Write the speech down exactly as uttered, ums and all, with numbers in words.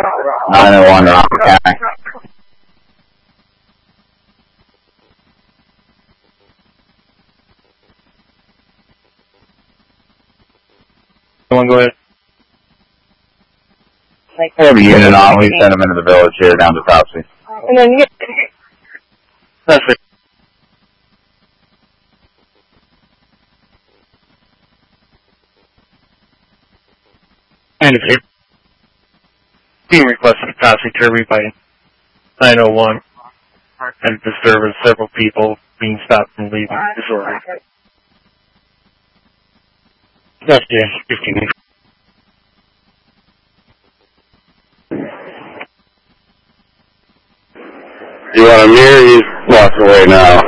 nine oh one Rock County. Someone go ahead. Whatever unit on, we send them into the village here down to Topsy. And then, yeah. That's it. And if you're being requested a Topsy Turvy by nine oh one, and disturb several people being stopped from leaving disorder. That's the fifteen. You want a mirror? He's walking away now.